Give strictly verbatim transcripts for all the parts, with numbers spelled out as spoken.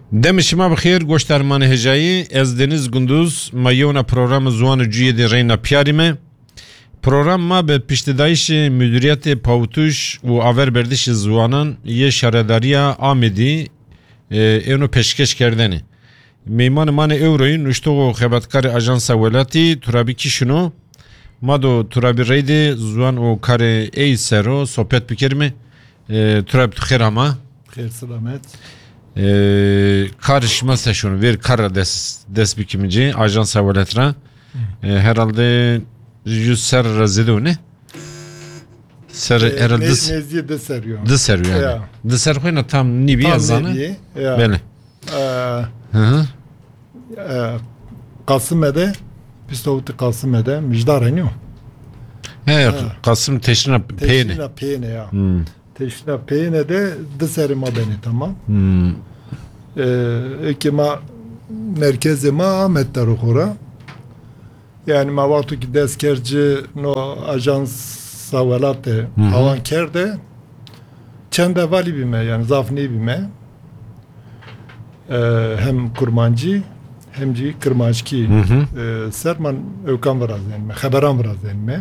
Demişima bixêr goştermanê hejayî ez Deniz Gunduz mayona programı Zuan Cuyê de Reyna Piyarî me. Program ma be piştidayişê müdüriyetê Pawtuş û Averberdişê Ziwanan yê şaredariya Amedî êno peşkeş kerdenê. Mêmanê manê Ewroyê nuştoxo xebatkarê Ajansa Welatî Turabî Kîşino ma do Turabî Reydê Ziwan û karê ey sero sohbet bikirme. Turabî tu xêr ama? Xêr selamet. Karışma seşonu ver kara des des bikimici Ajansa Welatî herhalde yüz ser razede ne? Ser herhalde nezdiye de seriyor. De seriyor yani. De ser koyna tam nibi yazanı. Böyle. Hı hı. Kasım'da Pistavut Kasım'da müjdar eniyor. He, Kasım Teşrina Peyne. Teşrina Peyne ya. Teşrina Peyne de de serima beni tamam. Hmm. Eee ki ma merkeze ma Ahmet Darukura. Yani ma vakti ki deskerci no ajans savalate havan kerde çende vali bime yani zafni bime ee, hem kurmancı hem ci kırmaçki ee, serman evkan varaz yani haberan varaz yani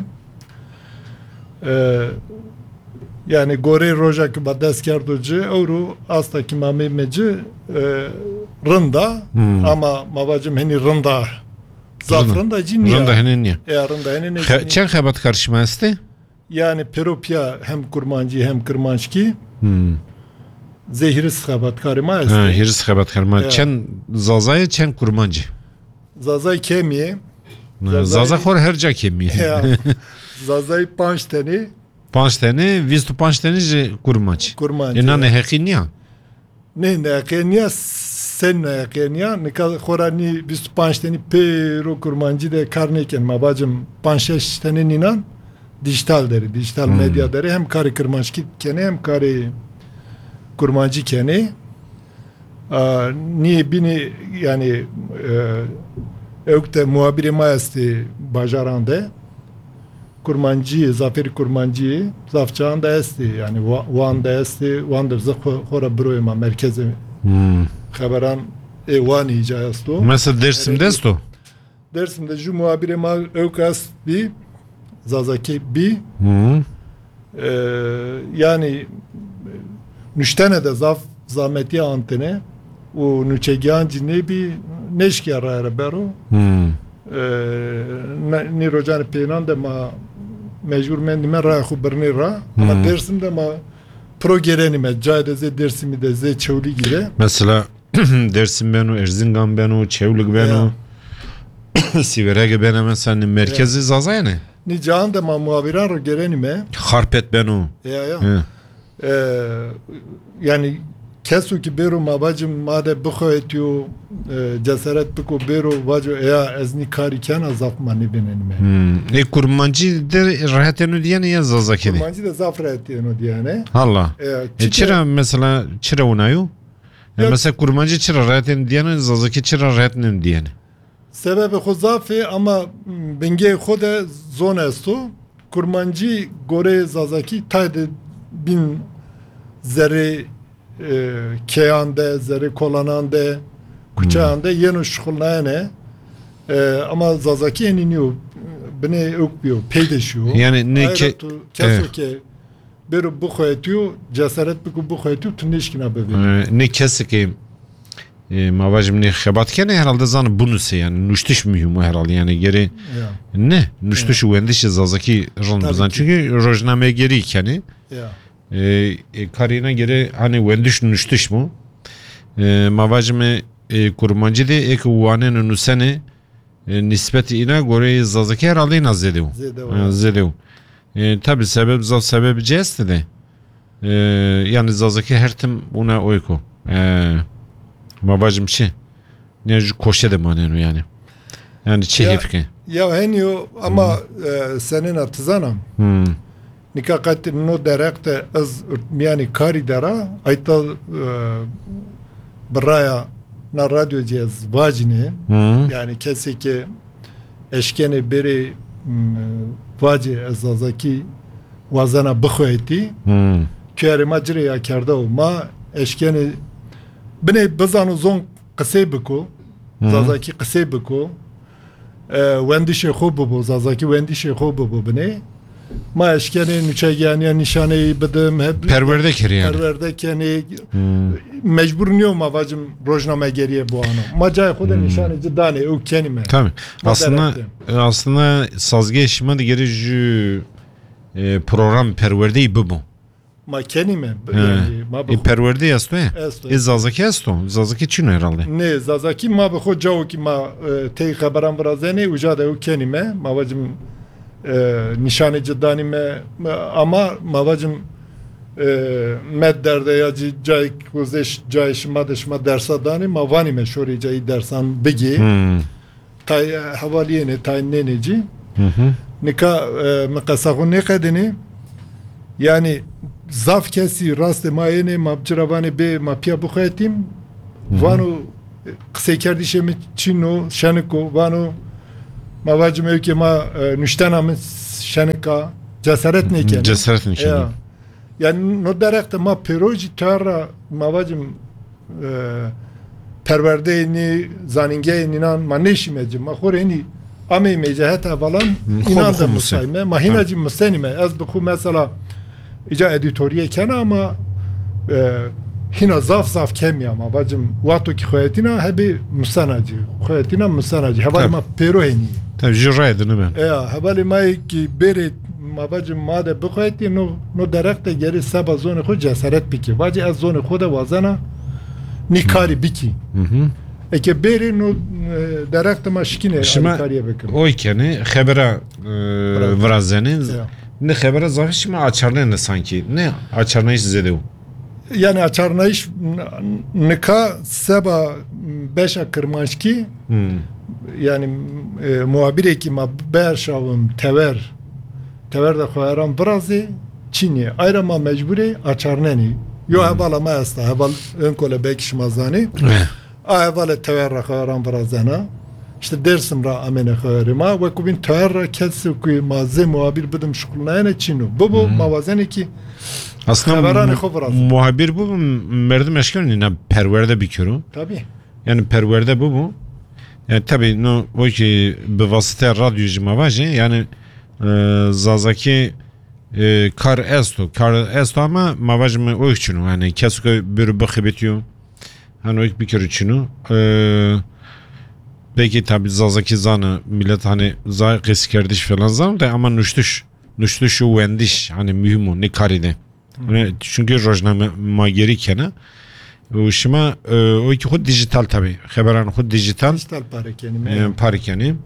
ee, yani gore roja ki ba deskerdocu euro asta ki mami meci e, rında hmm. ama mavacım hani rında zafrın da cin ya. Rında henin ya. Ya rında henin ya. Çen xebat karışma esti? Yani Peropya hem kurmancı hem kırmançki Hmm. zehiriz xebat karıma esti. Ha, hiriz xebat karıma. Çen zazayı çen kurmancı. Zazay kemiği. Zaza xor herca kemiği. Zazay panç tane. Panç tane, vistu panç tane kurmancı. Kurmancı. İnan ne hekin ya? Ne ne hekin ya? Sen ne hekin ya? Ne kadar xorani vistu panç tane pero kurmancı de karneken ma bacım panç tane inan dijital deri, dijital hmm. medya deri hem karı kurmancı kene hem karı kurmancı kene. Niye bini yani ökte muhabiri maesti bajarande kurmancı, Zafer kurmancı zafçağında esti yani Van'da esti Van'da zıkhora broyma merkezi hmm. haberan e Van icayastu. Mesela Dersim'de estu? Dersim'de ju muhabiri ma ökas bi Zazaki bi hmm. ee, yani nüştene de zaf zahmeti antene o nüçegiyan cinne bi neşki arayara bero hmm. ee, ni rojan peynan de ma mecbur mendime ra xubirni ra hmm. ama Dersim'de ma pro gerenime caydeze Dersim'i de ze çevli gibi. Mesela Dersim benu, Erzincan benu, Çevlik benu Siverege benu mesela merkezi yeah. Zazaya ne? Ni can da ma muhabiran ro gerenime Harpet benu. Ya ya. Ee, yani kesu ki beru ma bacım made bıxo etiyo cesaret bıko beru vaco ya ezni kari kana zaf mani benenime. Hmm. E kurmancı de rahatenu diyene ya zazakedi. Kurmancı da zaf rahatenu diyene. Allah. E, e çıra mesela çıra unayu. E, mesela kurmancı çıra rahatenu diyene zazaki çıra rahatenu diyene. Sebebi xuzafi ama benge xude zon estu kurmancı gore zazaki tayde bin zeri e, keyande zeri kolanande kuçağında hmm. yenu şukulnayane e, ama zazaki eniniyor beni ökmüyor peydeşiyor yani ne ke keso ke beru bu koytuyor cesaret bu bu koytuyor tünneşkina bebeğim ne kesike E, mavacım ne xebatken herhalde zanı bunu yani nuştuş mühim herhalde yani geri yeah. ne nuştuş yeah. Uendiş zazaki rılmızdan çünkü rojname geri yani yeah. e, e, karina geri hani uendiş nuştuş mu e, mavacım e, kurmancı de ek uanen nusene e, nispeti ina gore zazaki herhalde ina zedev zedev e, tabi sebep zaz sebebi ceste de e, yani zazaki her tim una oyko eee Babacım şey ne koşa da maneno yani yani çehifke ya henyo ama hmm. e, senin artizanam hmm. nikakat no direkte az yani kari dara ayta e, braya na radyo cihaz vacine hmm. yani kesike eşkene beri vaci azazaki vazana bıxoyti hmm. kere macri ya karda olma eşkene bine bizanu zon qisê biko zazakî qisê biko wendişê xwe bibû zazakî wendişê xwe bibû bine ma eşkenê nûçegiyaniya nîşaneyî bidim hep perwerde kiri yani. perwerde kenê mecbur niyo ma vacim rojnamegeriye bu ano ma cayê xwe de nîşanê cidanê ew kenî me Tabii. Aslında aslında sazgê eşima digeri ji e, program perwerdeyi bu bu. ma kenî me yani ma E, bi perwerde yasto ya. Esto. E zazaki yasto. Zazaki çino herhalde. ne zazakî ma bi xwe cawekî ma tê xeberan birazênê û jade ew kenî me ma vacim nişanê cidanî me ama ma vacim med derde ya cayek kuzeş cayş madışma dersa dani ma vani me şori cayı dersan bigi Hmm. tay havaliyene tay neneci Hı hı. nika maqasahu ne kadini yani zaf kesi rast mayene mabciravane be mapya bu khayatim vanu kısa kerdişemi çino şaniko vanu ma vacim evke ma nüştanam şanika cesaret ne kene Cesaret ne kene. Yani no darekte ma peroji tarra ma vacim perverdeyni zaningeyni nan ma neşimeci ma khoreni ame mecaheta falan inan da musayme ma hinacim musenime az bu mesela ica editoriye kana ama hina zaf zaf kemya ma vacim wato ki khoyatina hebi musanacı khoyatina musanacı havali ma peroheni Tabii juraydı ne ben. ya havali ma ki bere ma vacim ma de bkhayeti no no darekte geri saba zone xo cesaret biki vaci az zone xo da wazana nikari biki Hı hı. eke beri no darekte ma şikine Şimdi nikariye bekim o ikeni habera vrazeni Ya. ne habera zafi şimdi açarlı ne sanki ne açarlı iş zede o. yani açarna iş nika saba beşa kırmanşki Hmm. yani e, muhabire ki ma berşavım tever tever de koyaram brazi Çinye ayrama mecburi açarneni yo hevala ma esta heval ön kole bekişmazani a hevala tever koyaram brazana işte dersim ra amene koyarima ve kubin tever kesi ki maze muhabir bidim şukulnayene Çinu bu bu mavazeni ki Aslında Haberani mu- xo biraz. muhabir bu merdim eşkal ne perverde bikuru. tabi Yani perverde bu bu. Yani tabii no o ki bir vasıta radyo cimavaje yani e, zazaki e, kar esto kar esto ama mavajme o için yani kesko bir bakıbetiyor. Hani o bir kere için e, belki tabii zazaki zanı millet hani za kız kardeş falan zanı da ama nüştüş nüştüş o vendiş hani mühim o ne karide. Yani çünkü rojname mageri kena o şima o iki xud dijital tabii haberan xud dijital dijital para kenime park yani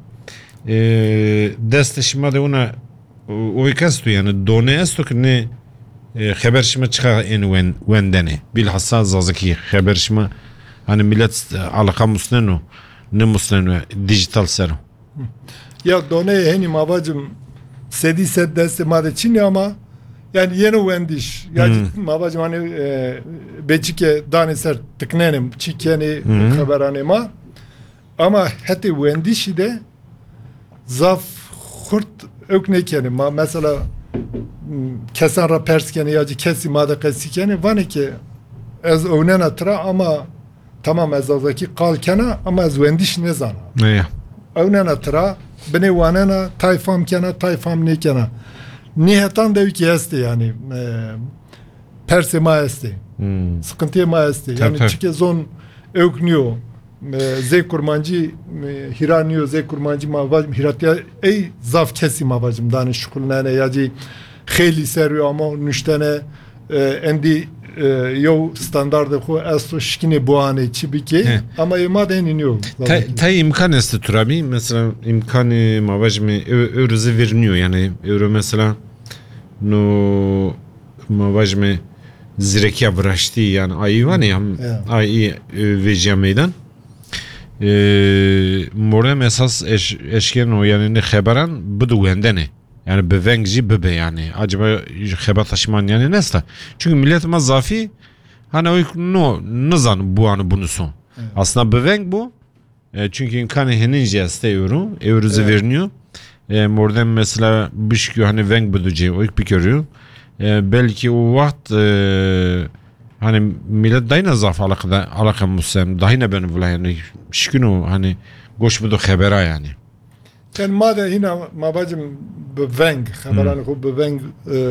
dest şima de ona o ikastu yani done esto ki ne haber şima çıkar en wen wendene bilhassa zazaki haber şima hani millet alaka musleno ne musleno dijital sero ya done heni mavacım sedi sed deste made Çinli ama yani yeni vendiş ya Hmm. mavacım hani e, becike daneser tıknenim çikeni haberanema ama heti vendişi de zaf kurt öknekeni ma mesela m, kesan ra perskeni ya kesi made kesikeni vani ki ez ownena tra ama tamam ez azaki kalkena ama ez vendiş ne zana ne اونانا ترى بني وانانا تايفام كنا تايفام نيكنا نهتان ده ki este yani perse ma este sıkıntıya ma este yani tabii. çünkü zon öknüyor z kurmancı hiraniyor z kurmancı ma vacım hiratya ey zaf kesi ma vacım danış şukulnane yacı kheli seriyor ama nüştene endi yo standardı xo esto şkine buane çibiki ama yema deniliyor. Ta, ta imkan este turabi mesela imkanı mavajmi örüze veriniyor yani euro mesela no mavajmi zireki abraşti yani ayı var ya ayı vejiya meydan morem esas eş, eşken o yani ne haberan bu duendene yani bevengji bebe yani acaba haber taşıman yani nesta çünkü millet mazafi hani o no nazan bu anı bunu son aslında beveng bu e, çünkü imkanı henince istiyorum evruze evet. veriniyor e, morden mesela bişkü hani veng buducu o ilk bir görüyor e, belki o vakit e, hani millet dayına zaf alakada alakam musem dayına beni bula yani şikino hani goş bu da habera yani. Yani madem yine mabacım beveng haberan ko beveng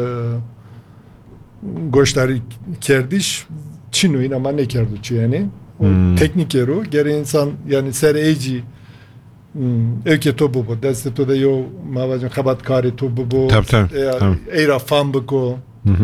goşları kerdiş Çino yine ama ne kerdi çi yani. O hmm. teknik yero geri insan yani sereyci Eke topu bu. Deste to da yo mavacın kabat kari topu bu. Tabii tabii. Eira fambiko.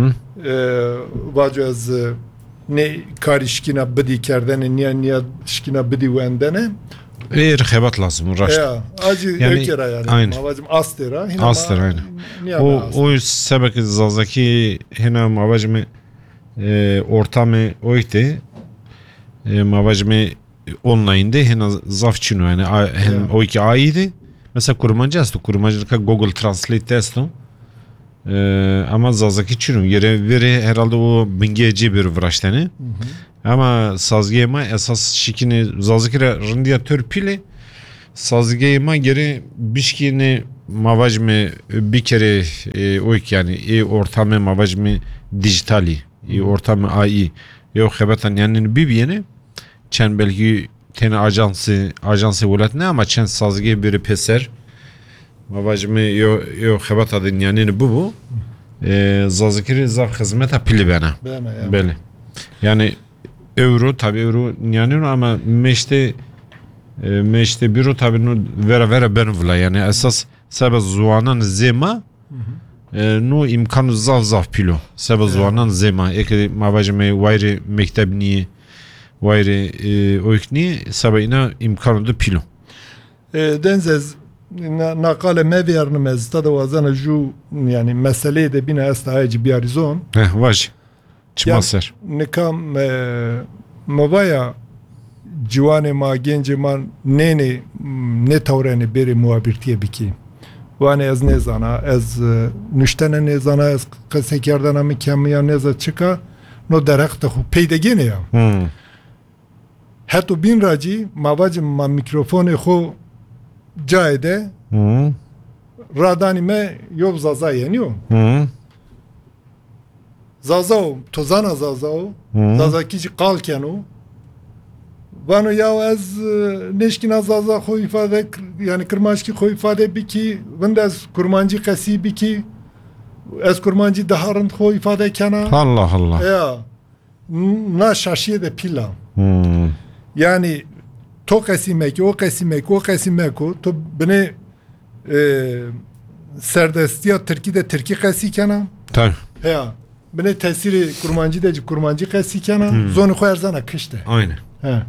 Vacı az ne kari şkina bidi kerdene niye niye şkina bidi vendene. Eğer hebat lazım uğraştı. Ya acı yani, ökera yani. Aynı. Mavacım astera. Astera aynı. O o sebek zazaki hina mavacım e, ortamı oydu. E, mavacım online'de hena zafçino yani hem yeah. o iki ayıydı. Mesela kurmancı aslında kurmancılıkta Google Translate testo. Ee, ama zazaki çino yere veri herhalde o bingeci bir vraştani. Ama sazgeyma esas şikini zazakira rindiyatör pili sazgeyma geri bişkini mavajmi bir kere e, o iki yani e ortamı mavajmi dijitali e ortamı ai yok hebatan yani bir yeni çen belki tene ajansı ajansı volat ne ama çen sazge bir peser mavajmi yo yo hebat adın yani bu bu e, zazikiri zaf hizmete pili bana böyle yani euro tabi euro yani ama meşte e, meşte biro tabi no vera vera ben vla yani esas sebep zuanan zema e, no imkanı zaf zaf pilo sebep zuanan zema ek mavajmi vayri mektebni vayri e, oykni sabahina imkanı da pilo. E, denzez nakale meviyarnımız tada vazana ju yani meseleyi de bina estahacı bir arizon. Heh vaj. Çmaser. Nekam mavaya ciwane ma gence man nene ne tavreni beri muhabirtiye biki. Vane ez ne zana ez nüştene ne zana ez kasekerden ami kemiya ne za çıka no derekte hu peyde gene ya. Hmm. Hatta bin raci mavacım ma mikrofonu ho cayde hmm. radanime yob zaza yeniyor. Hmm. Zazao tozana zazao hmm. zaza kici kalkenu vano ya ez neşkina zaza ho ifade yani kırmancı ho ifade biki vindez kurmancı kasi biki ez kurmancı daharın ho ifade kana Allah Allah ya na şaşiye de pila hmm. yani to kasimek o kasimek o kasimek o to beni e, serdestiya Türkiye'de Türkiye kasi kana tabii ya beni tesiri kurmancı deci kurmancı kasi kana hmm. zonu koyarsana kıştı aynen he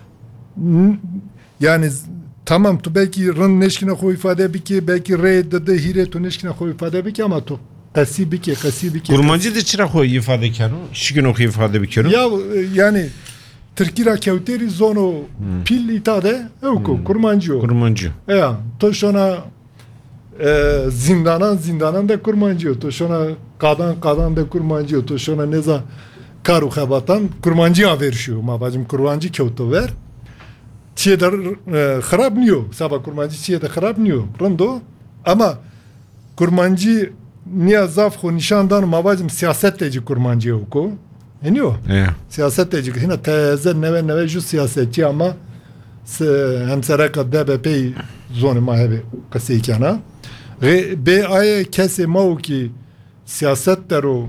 yani tamam tu belki rın neşkine koy ifade biki belki re de hire tu neşkine koy ifade biki ama tu kasi biki kasi biki kurmancı da çıra koy ifade kanu şikin o ifade biki ya yani Türkiye kevteri zono hmm. pil itade evko hmm. kurmancı kurmancı ya to şona e, zindanan zindanan da kurmancı to şona kadan kadan da kurmancı to şona neza karu khabatan kurmancı averşiyor ma bacım kurmancı kevto ver çiye de xarab niyo sabah kurmancı çiye de xarab niyo rando ama kurmancı niye zaf xo nişandan ma bacım siyasetteci kurmancı evko Eniyor. Yeah. Siyaset ecik. Hina teze neve neve ju siyasetçi ama hem seraka D B P zonu mahebi kası ikana. Ve B aye kese mau ki siyaset dero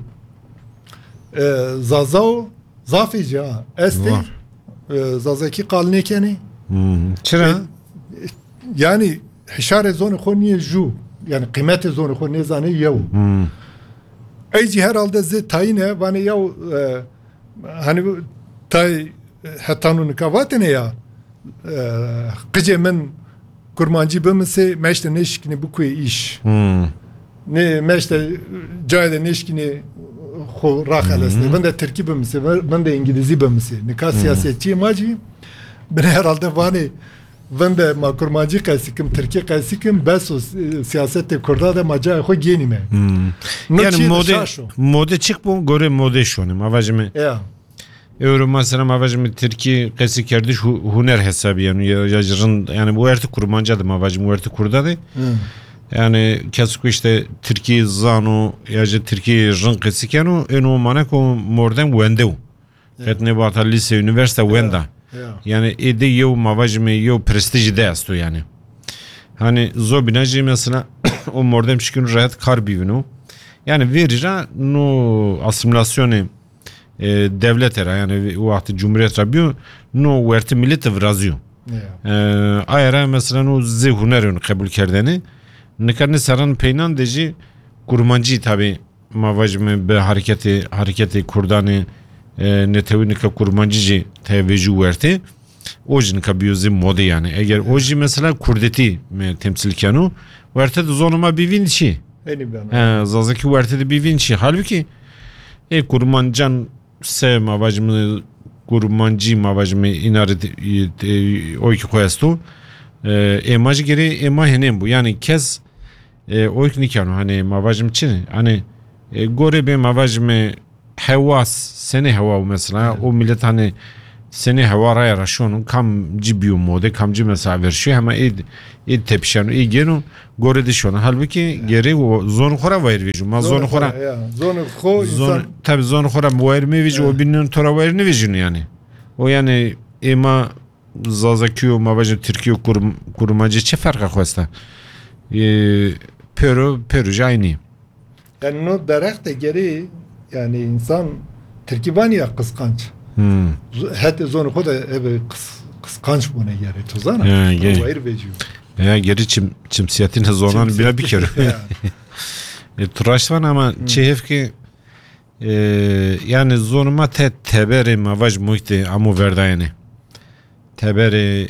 zazao zafici ha. Este zazaki kalne keni. Çıra? Yani hişare zonu xo niye ju yani kıymeti zonu xo ne zane yav. Eyci herhalde ze tayine vane ya e, hani tay hatanun kavatine ya e, gıce men kurmancı bımse meşte neşkini bu kuy iş hmm. ne meşte cayda neşkini ho rahalesne ben de Türkçe bımse ben de İngilizce bımse ne ka siyasetçi maci ben herhalde vane ben de ma kurmancı kasikim Türkiye kasikim beso siyasette kurda da maca ho genime. Hmm. Yani mode mode çık bu göre mode şonu mavacımı. Ya. Euro mesela mavacımı Türkiye kasik kerdiş huner hesabı yani yajırın yani bu erti kurmancı da mavacımı bu erti kurda da. Yani kasık işte Türkiye zano yaje Türkiye jın kasik yani eno manak o morden wendev. qet ne bata lise üniversite wenda yani ede yev mavajme yev prestij de asto yani hani zo binaji mesela o mordem şikün rahat kar bivino yani verira no asimilasyonu e, devlet era yani o vakti cumhuriyet rabiyo no verti millet vrazio e, ayara mesela no ze hunerun kabul kerdeni nekarne saran peynan deji kurmancı tabi mavajme be hareketi hareketi kurdani e, netevinika kurmancıcı teveccüh verti ojin kabiyuzi modi yani eğer oji mesela kurdeti temsil kanu verte de zonuma bir vinci he zazaki verte de bir vinci halbuki e kurmancan se mavajme kurmancı mavajme inarı oy ki koyastu emaj geri ema henem bu yani kez oy ki nikanu hani mavajım çin hani gore be mavajme hevas sene heva mesela o millet hani seni havaraya raşonun kam cibiyo mode kamcı mesela versiyor ama ed ed tepşanu e genu gore dişonu halbuki geri o zonu khora vayr viju ma zonu khora zonu kho zonu tabi zonu khora vayr mi viju o binin tora vayr ne viju yani o yani ema zazakiyo mavajı Türkiye kurum kurumacı çe farka khosta e pero pero aynı yani no darak da geri yani insan Türkiye ya kıskanç. Hmm. Hatta zonu koda eve kıs, kıskanç buna geri tuzana. Ya geri. Ya geri çim çimsiyatin zonan bile bir kere. e, Turaşvan ama hmm. çehef ki e, yani zonuma te teberi mavaj muhti amu verdayani. Teberi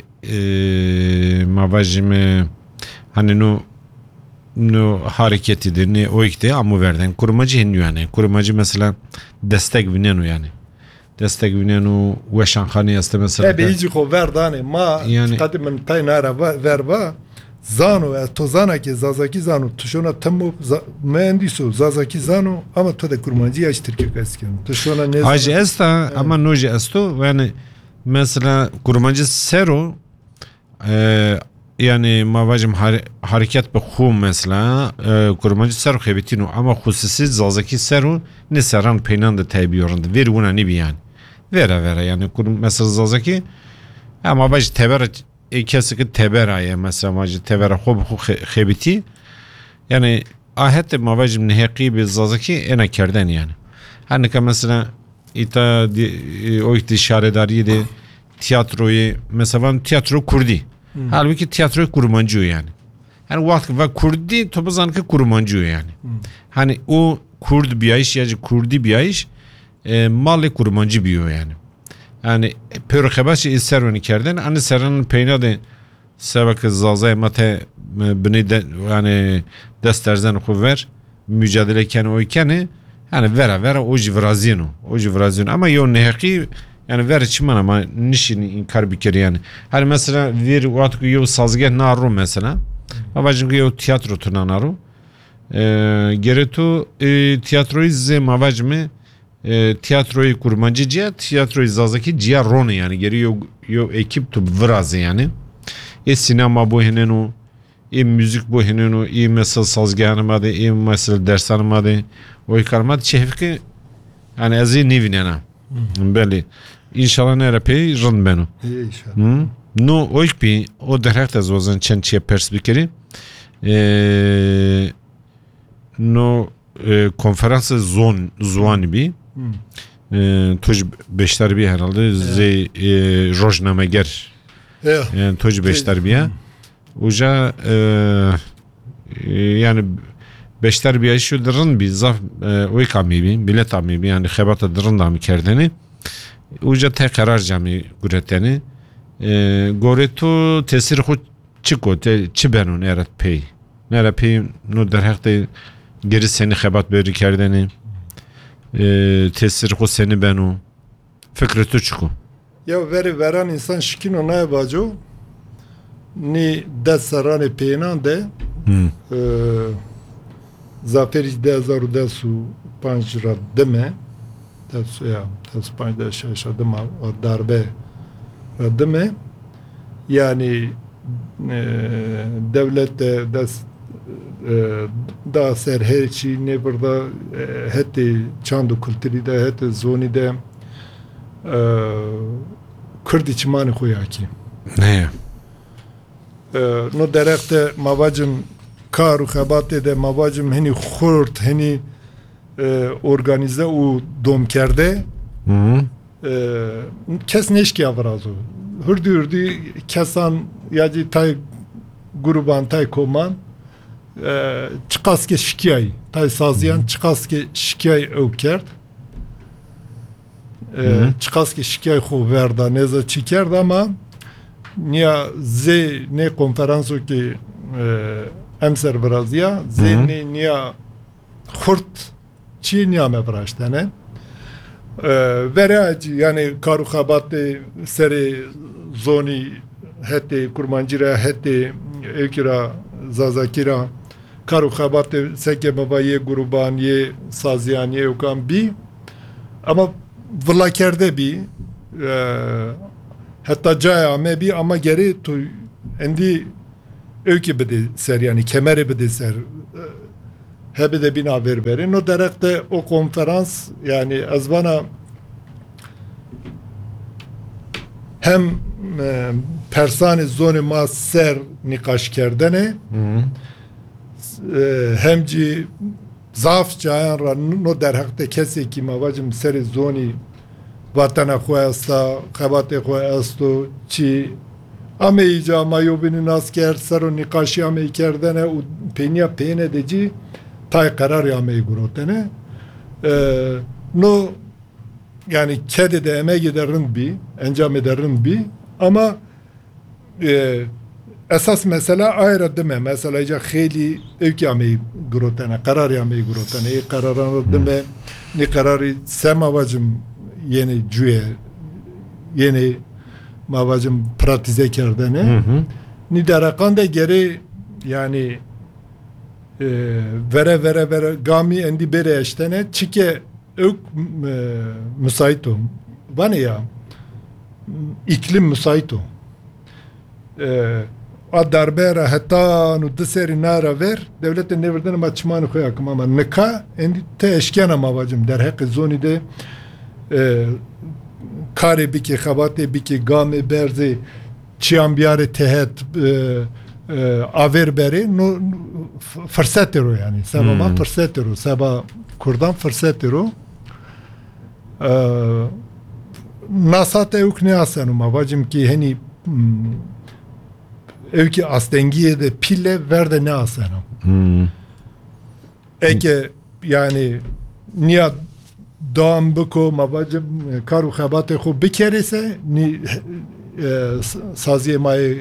e, mavajime hani no no hareketidir ne o ikti amu verden kurmacı henü yani kurmacı mesela destek vinenu yani destek vinenu ve şankhani este mesela tabi iyice ko verdane ma yani kadimen taynara verba zano e tozana ki zazaki zano tuşona temu mühendisu zazaki zano ama to da kurmacı yaş Türkiye eskin tuşona ne hacı esta ama noje esto yani mesela kurmacı sero e, yani mavajım hareket be khum mesela kurmacı seru khebitino ama hususi zazaki seru ne saran peynan da tabiyorunda ver buna ne bir yani vera vera yani kurum mesela zazaki ama mavajı tebera ikisi tebera ya mesela mavajı tebera khub khebiti yani ahet mavajım nehqi be zazaki ena kerden yani hani ka mesela ita o istişaredari de tiyatroyu mesela tiyatro kurdi Hmm. Halbuki tiyatro kurmancı yani. Yani vakti ve Kurdi topuzanki kurmancı yani. Hmm. Hani o Kurd bir iş ya Kurdi bir iş e, malı kurmancı bir yani. Yani per xebaş isterweni kerden ani seranın peynade sebek zazay mate beni de yani desterzen kuvver mücadele ken o ikeni yani vera vera o jivrazino o jivrazino ama yo nehqi yani ver çimen ama nişini inkar bir kere yani. Hani mesela bir vakit yo sazge naru mesela. Mavajım ki yo tiyatro tuna naru. Geretu tiyatroyu ze mavajım tiyatroyu kurmancı ciya tiyatroyu zazaki ciya roni yani geri yo yo ekip tu vrazı yani. E sinema bu henenu, e müzik bu henenu, e mesela sazge hanımadı, e mesela ders hanımadı. O ikarmadı çehfki yani azı nivinena. Belli. İnşallah ne rapey rın beno. İnşallah. No o ikpi o derhakta zozan çençiye perspektivi. No konferansı zon zuani bi. Toj beşler bi herhalde ze rojnameger. Yani toj beşler bi ya. Uca yani beşler bi şu dırın bi zaf o ikami bi bilet ami bi yani xebata dırın da mi kerdeni. Uca te karar cami gureteni goretu tesir xu çiko te çibenun erat pey nera pey no derhaqta geri seni xebat beri kerdeni tesir xu seni benu fikretu çiko ya veri veran insan şikino ne baco ni de sarane peynan de zaferi de zaru de su panjra deme ya Spanya'da yaşadım o darbe raddime yani e, devlet de das e, da ser her şey ne burada e, heti çandu kültürü de heti zoni de Kurdi çimanı koyaki. Ne? No derekte mavacım kar u xebatê de mavacım heni xurt heni organize u domkerde kes neşki avrazo. Hırdı hırdı kesan yaci tay gruban tay koman çıkaske şikayı tay saziyan çıkaske şikayı evkerd çıkaske şikayı xo verda neza çikerd ama niya ze ne konferanso ki emser brazya ze ne niya xurt çi niya me braştene vere yani karu xabatê serê zonî hetê kurmancîra hetê ekira zazakira karu xabatê seke baba yê gruban yê saziyan yê okan bî ama vilakerde bî hatta caya me bî ama gerê tu endî evkî bide ser yani kemerê bide ser hebe de bina berberi. No derekte o konferans yani ez bana hem e, persani zoni ma ser nikaş kerdene e, hem ci zaf cayan ra no derekte kesi ki mavacım seri zoni vatana xoyasta xebate xoyasto çi ame ica mayobini nasker sero nikaşi ame kerdene u penya pene deci tay karar yameyi gurotene ee, no yani kedi de emeği giderin bir encam ederin bir ama e, esas mesela ayrı deme mesela ica kheli evk yameyi gurotene karar yameyi gurotene e kararan deme ne kararı semavacım yeni cüye yeni mavacım pratize kerdene ni derakan da geri yani Ee, vere vere vere gami endi bere eştene çike ök e, müsaitom vane ya iklim müsaito ee, a darbera hatta nu deseri nara ver devletin neverden maçmanı koyakum ama neka endi te eşkena mavacım der hek zoni de e, kare biki xabate biki gami berzi çiambiyare tehet e, aver beri no fırsatero yani sabah hmm. fırsatero sabah kurdan fırsatero nasate yok ne asanım avacım ki hani evki astengiye de pille verde ne asanım hmm. eke yani niye dağım biko mavacım karu xabate xo bikerese ni saziye maye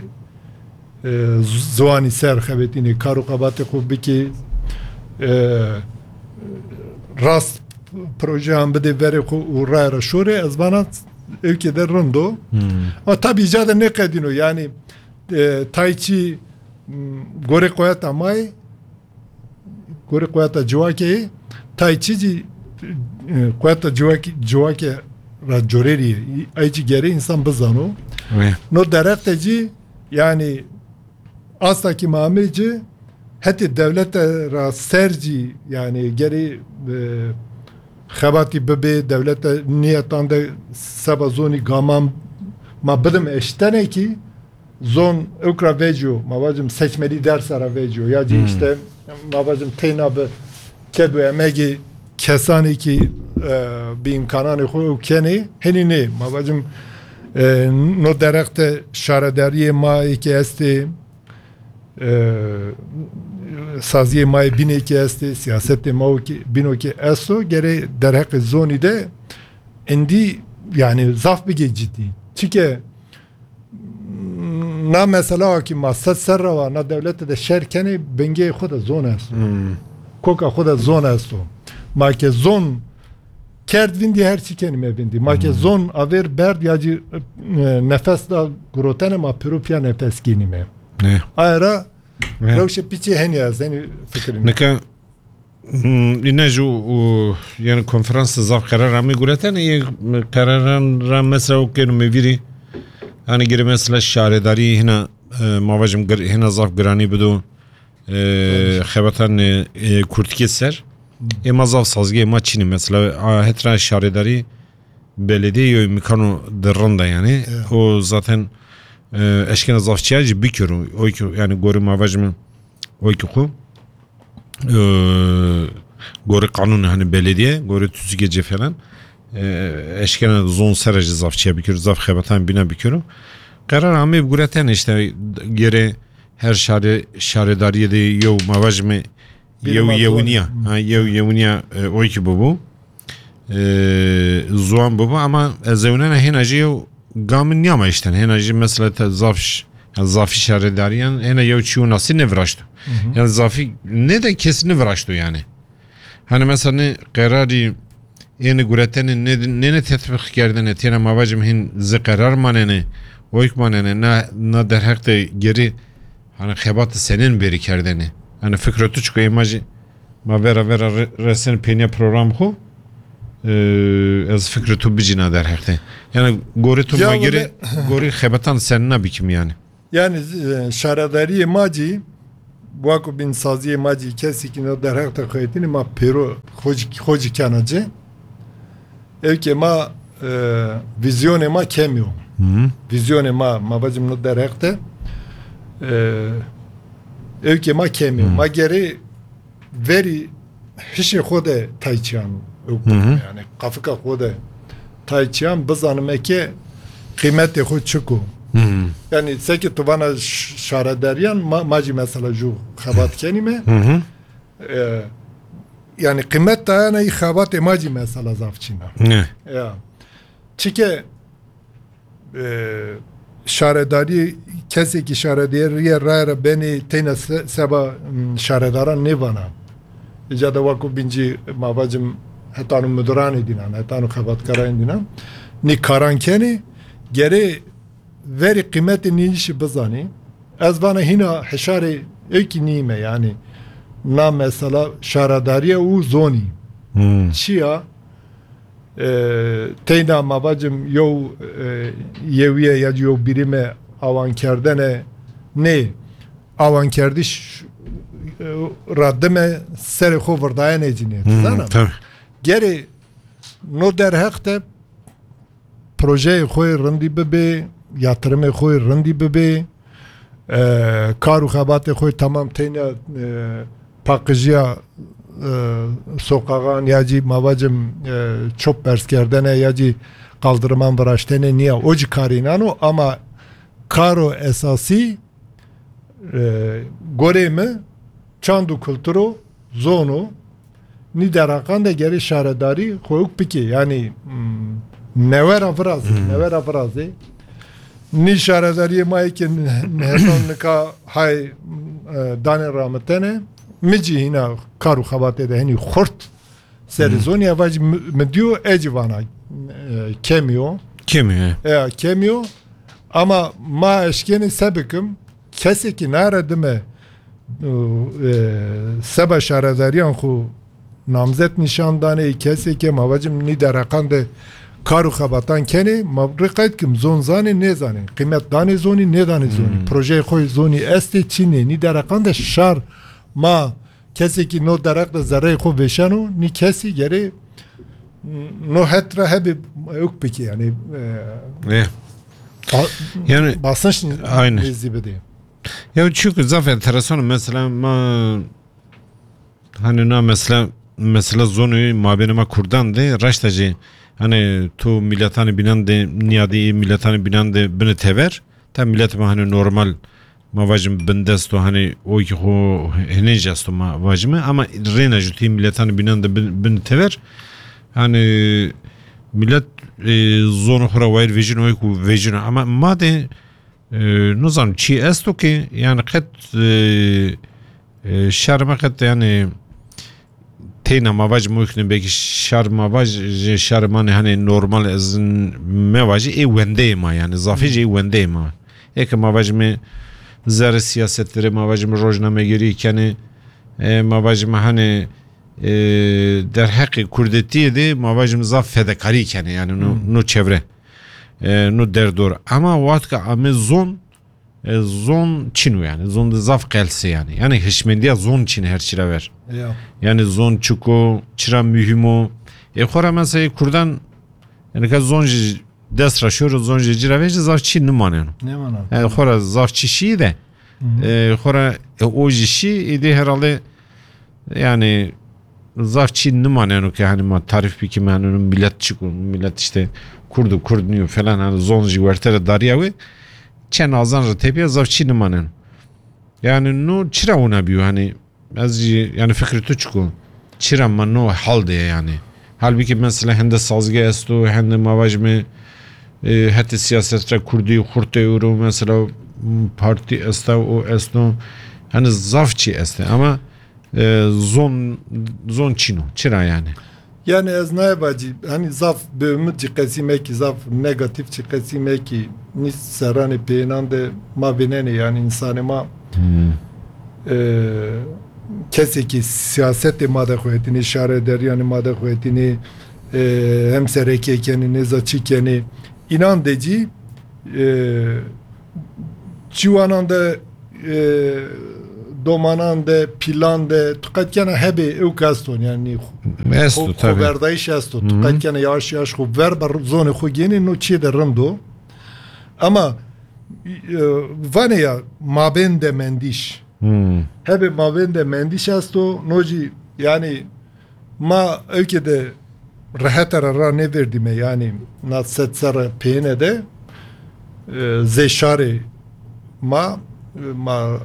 زوانی سر خبتینی کارو قبات خوب بکی راست proje هم بده vere و رای را شوره از bana ülkede rındo ama tabi icadı ne kadino yani tayçi gore koyata may gore koyata civake tayçi koyata civake civake ra joreri ayçi geri insan bızano no derekteci yani asla ki mameci heti devlete ra serci yani geri xebati bebe devlete niyetande seba zoni gamam ma bilim eştene ki zon ukra vecio mavacım seçmeli dersara vecio ya hmm. işte mavacım teyna be kedu emegi kesani ki e, bir imkanani xo keni henini mavacım e, no derekte şarederiye ma iki esti saziye may bine ki este siyasette ma ki bino ki esto gere derhak zoni de endi yani zaf bir ciddi çünkü na mesela ki masat serra var na devlette de şerkeni benge xoda zona esto koka xoda zona esto ma ke zon kerdvindi her çikeni me bindi ma ke zon aver berd yacı nefes da grotene ma propria nefes kinime ne ayra Rövşe piçi hen ya seni fikrin. Neka inaju yani konferansta zaf karar mi gureten iyi kararan ram mesela o kenu meviri hani geri mesela şaredari hina mavajım hina zaf grani budu xebatan kurtki ser ema zaf sazgi ema çini mesela hetra şaredari belediye mikano derranda yani Evet. o zaten e, eşkene zafçıyacı bir kere o ki yani gori mavajımı o ki ku e, gori kanunu hani belediye gori tüzü gece falan e, eşkene zon seracı zafçıya bir kere zaf xebatan bina bir kere karar amı gureten işte geri her şare şaredariye de yo mavajımı yev yevniya ha yev yevniya o ki bu bu زوان بابا اما زونه نه هن اجی گام نیام اشتن هن اجی مثلا تزافش yani zafi şeridariyan ene yev çiğ nasıl ne vraştı yani zafi ne de kesin ne vraştı yani hani mesela ne kararı yani guretenin ne ne ne tetbik kerdine tene mavacım hin z karar manene oyk manene ne ne derhakta geri hani xebat senin beri kerdene hani fikratu çıkı imajı ma vera vera resen penya program ho از فکر تو بجینا در حقیقت یعنی گوری تو Ya مگری böyle- گوری خیبتان sen ne bikim yani Yani e, şaradariye maci bu bin saziye maci kesi ki no derhakta koyetini ma pero hoci hoci kanacı evke ma e, vizyone ma kemiyor. hı Vizyone ma ma bacım no derhakta e, evke ma kemiyor. Ma geri veri hişi xode tayçan yani kafika xode tayçan bizanım eke kıymeti xod çıku. hı Yani seki tu bana şaradariyan ma, maci mesela ju xabat kenime hı hı e, yani kıymet dayana i xabat maci mesela zafçina ne ya çünkü e, şaradari kesi ki şaradariye rayra beni teyne se, seba şaradaran ne bana icada vaku binci mabacım hetanu müdüran edinan hetanu xabat kara edinan ni karankeni geri veri kıymeti nişi bizani az bana hina hişari eki nime yani na mesela şaradariye u zoni hı çiya e, teyna mabacım yo e, yeviye ya yo birime avan kerdene ne avan kerdiş e, raddeme seri hovardaya necini hı tabii geri no derhekte proje خوی رندی ببه یاترم خوی رندی ببه کارو خبات خوی تمام تینا پاکجیا sokağın yacı mavacım çok pers kerdene yacı kaldırman varaştene niye oci karinano ama karo esası gore mi çandu kültürü zonu ni derakan da geri şaredari koyuk peki yani nevera frazi nevera frazi ni şaredari mai ki nehton ka hay dane rahmetene mici hina karu xabate de hani xort serizoni avac mediyo ecvana kemiyo kim ya ya kemiyo ama ma eşkeni sebekim kesi ki naredime seba şaredariyan xu namzet nişandane kesi ki mavacım ni derakan de karu xabatan keni mabriqet kim zon zani ne zani kıymet dane zoni ne dane zoni proje koy zoni este çini ni derakan de şar ma kesi ki no derak da zaray xo beşanu ni kesi geri no hetra hebi yok peki yani ne yani basınç aynı. nezibedi. ya çünkü zaten enteresan mesela ma hani na mesela mesela zonu mabenema kurdan de raştacı hani tu milletani binan de niyadi milletani binan de beni tever tam millet ma hani normal mavajım bendesto hani o ki ho henejasto mavajımı ama rena juti milletani binan de beni tever hani millet e, zonu xura wayr vision o ku vision ama made e, nozan çi esto ki yani qet e, e, şarma qet yani teyna mavaj mümkün belki şar mavaj şarman hani normal az mavaj e wendema yani zafici e wendema ek mavaj mi zar siyasetleri mavaj mi rojname geri yani mavaj mi hani در حق کردتی ده مواجم زاف فداکاری کنه یعنی نو نو çevre نو در دور ama وقت که ام زون زون çinu yani zon da zaf gelsi yani yani hişmendiye zon çin her çire ver Ya. yani zon çuko çıra mühimo e xora mesela Kurdan yani ka zonji dest raşıyor zonji ciraveci zaf çi nımanen Ne mana? yani xora zaf çişi de xora o jişi idi herhalde yani zaf çi nımanen ki hani ma tarif bir ki yani millet çıkıyor millet işte kurdu kurdnuyor falan hani zonji vertere dariyavi çen azan tepiye zaf çi nımanen yani no çira ona biyo hani az yani fikri tu çıkıyor çira ma no hal diye yani halbuki mesela hende sazge esto hende mavajme e, hatta siyasetle kurdu kurte euro mesela parti esta o esto hani zafçı este ama e, zon zon çino çira yani Yani ez ne bacı hani zaf bölümü çıkasime ki zaf negatif çıkasime ki nis serane peynande ma benene yani insanıma hmm. e, kesi ki siyasete madde kuvvetini işaret eder yani madde kuvvetini e, hem sereke kendini zaçikeni inan deci e, civananda e, domananda planda tukatkana hebe evkaston yani esto tabi khoberdaish esto tukatkana yavaş yavaş khober bar zone khogeni no çi de rando ama vane ya mabende mendiş hmm. hebe mabende mendiş esto noji yani ma ülkede rahat ara ne verdime yani natsetsara pene de zeşare ma ma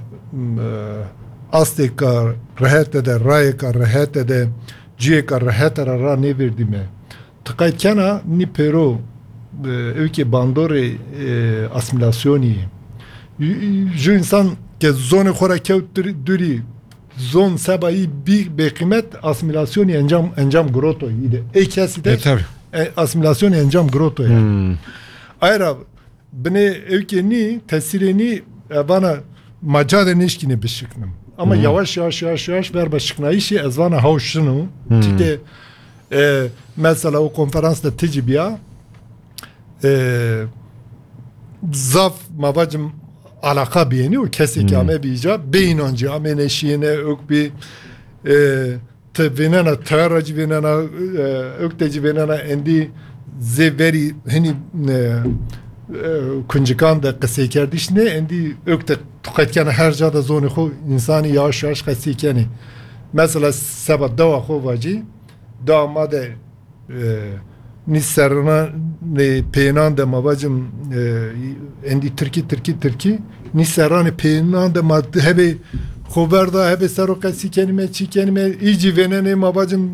astika rahat ede rayka rahat ede ciyeka rahat ara ne verdime tıkaykana ni pero ülke bandore asimilasyoni ju insan ke zone khora kevtri duri zon sabai bir bekimet asimilasyoni encam encam groto ide ekesi de e, tabi e, asimilasyoni encam groto yani hmm. ayra beni ülkeni tesireni bana macade neşkine beşiknim ama hmm. yavaş yavaş yavaş yavaş ver beşikna işi ezvana havşunu hmm. çünkü e, mesela o konferansta tecibiya e, zaf mabacım alaka biyeni o kesik hmm. ame biyca beynancı ame neşiyene ök bir e, te venena taracı venena ökteci venena endi zeveri hani kunjikan da qeseker dişne endi ökte tukatkana her jada zoni xo insani yavaş yavaş qesekeni mesela sabah dava xo vaci damade nisarına ne peynan da mabacım endi Türkiye Türkiye Türkiye nisarane peynan da madde hebe xoberda hebe saro qesekeni me çikeni me ici venene mabacım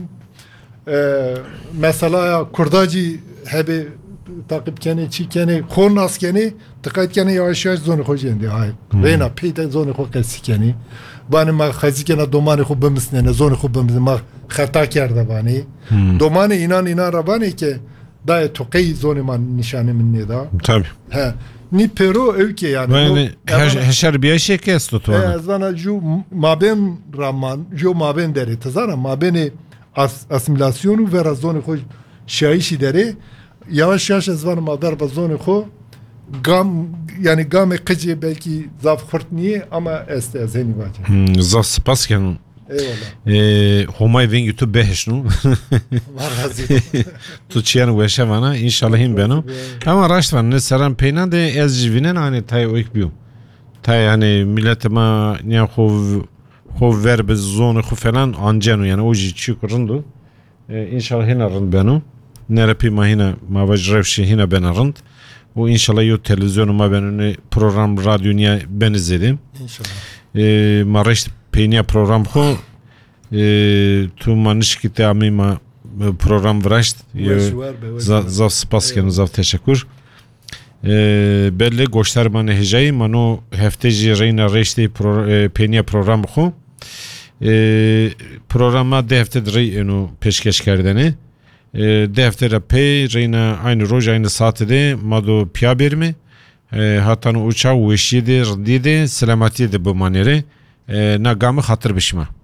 mesela ya kurdacı hebe takip kene çikene kornas kene tıkayt kene yavaş yavaş zonu hojendi hay rena peyde zonu ho kesikeni bani ma khazikena domani ho bemsnene zonu ho bemsne ma khata kerda bani domani inan inan rabani ke da toqi zonu man nişane minne da tabi he ni pero ülke yani yani heşer bir şey kesto tu ana zana ju maben raman ju maben deri tazana mabeni asimilasyonu ve razonu ho şaişi deri yavaş yavaş ezvanı madar bazonu xo gam yani gam qıcı belki zaf xurtniye ama este zeni vaca hmm, zaf spasken eyvallah homay ven youtube behşnu var razı tu çiyan veşevana inşallah him beno ama raştvan ne saran peyna de ezjivinen hani tay oyk biyo tay yani milletema ne xo xo ver bez zonu xo falan ancenu yani oji çıkırındu inşallah hinarın beno nerapi mahina mavaj revşi hina ben arınt o inşallah yo televizyonu ma ben program radyonya ben izledim inşallah e, maraş peyniya program xo e, tu maniş ki te ma program vraşt zav spasken zav teşekkür e, belli goştar man hecayı mano hefteci reyna reşti pro, e, peyniya program xo e, programa de hafte rey eno peşkeş kerdeni deftere pey reyna aynı roj aynı saatede mado piya berme hatan uçağı veşiydi rdiydi selamatiye de bu manere na gamı hatır bişma